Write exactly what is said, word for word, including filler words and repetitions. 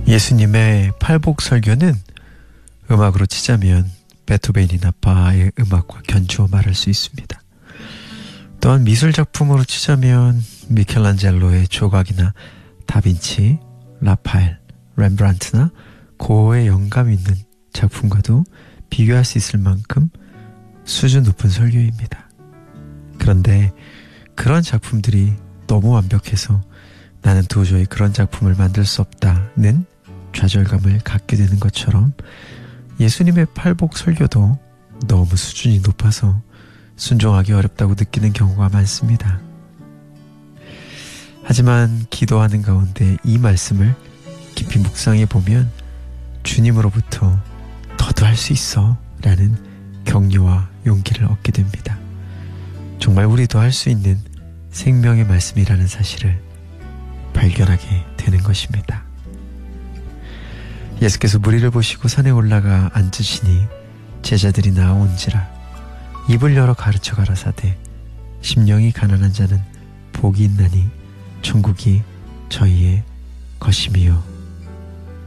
예수님의 팔복설교는 음악으로 치자면 베토벤이나 바하의 음악과 견주어 말할 수 있습니다. 또한 미술작품으로 치자면 미켈란젤로의 조각이나 다빈치, 라파엘, 렘브란트나 고흐의 영감 있는 작품과도 비교할 수 있을 만큼 수준 높은 설교입니다. 그런데 그런 작품들이 너무 완벽해서 나는 도저히 그런 작품을 만들 수 없다는 좌절감을 갖게 되는 것처럼 예수님의 팔복 설교도 너무 수준이 높아서 순종하기 어렵다고 느끼는 경우가 많습니다. 하지만 기도하는 가운데 이 말씀을 깊이 묵상해 보면 주님으로부터 너도 할 수 있어 라는 격려와 용기를 얻게 됩니다. 정말 우리도 할 수 있는 생명의 말씀이라는 사실을 발견하게 되는 것입니다. 예수께서 무리를 보시고 산에 올라가 앉으시니 제자들이 나아온지라 입을 열어 가르쳐 가라사대 심령이 가난한 자는 복이 있나니 천국이 저희의 것임이요